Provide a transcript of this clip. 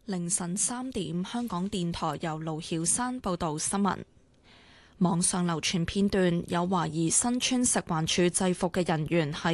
凌晨3點，香港電台由盧曉山報道新聞。網上流傳片段，有懷疑身穿食環署制服嘅人員喺